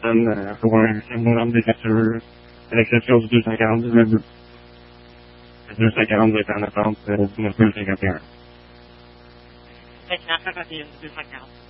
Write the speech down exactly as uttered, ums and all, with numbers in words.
personnes euh, pour un nombre d'écritures, à l'exception du deux cent quarante du deux. Le deux cent quarante va être en attente euh, du neuf mille cinquante et un. Fait que l'affaire à deux cent quarante.